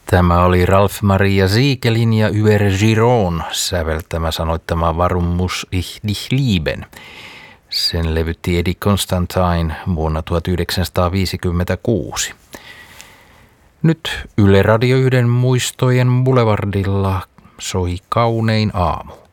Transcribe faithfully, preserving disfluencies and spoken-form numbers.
Tämä oli Ralf Maria Siegelin ja Uwe Giron säveltämä sanoittama Warum muss ich dich lieben. Sen levytti Eddie Constantine vuonna tuhatyhdeksänsataaviisikymmentäkuusi. Nyt Yle Radio yhden muistojen boulevardilla soi Kaunein aamu.